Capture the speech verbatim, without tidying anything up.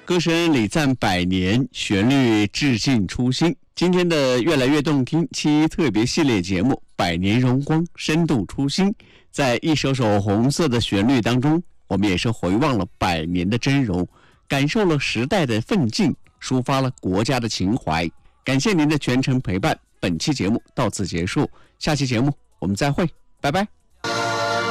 歌声礼赞百年，旋律致敬初心。今天的越来越动听七一特别系列节目《百年荣光，深度初心》，在一首首红色的旋律当中，我们也是回望了百年的峥嵘，感受了时代的奋进，抒发了国家的情怀。感谢您的全程陪伴，本期节目到此结束，下期节目我们再会，拜拜。